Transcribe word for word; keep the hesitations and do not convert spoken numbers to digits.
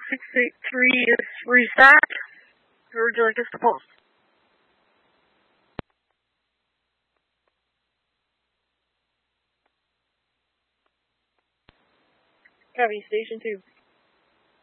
six eight three is reset. Or would you like us to pulse? Copy, Station two.